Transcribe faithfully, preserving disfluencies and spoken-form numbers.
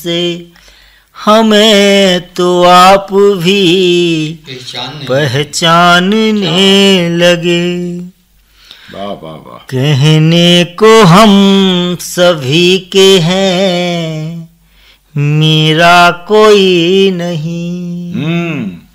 से हमें तो आप भी पहचानने लगे। वाह वाह वाह। कहने को हम सभी के हैं, मेरा कोई नहीं। हम्म